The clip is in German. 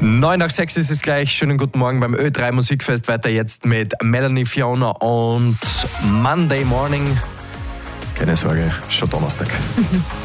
9 nach 6 ist es gleich. Schönen guten Morgen beim Ö3 Musikfest. Weiter jetzt mit Melanie Fiona und Monday Morning. Keine Sorge, schon Donnerstag.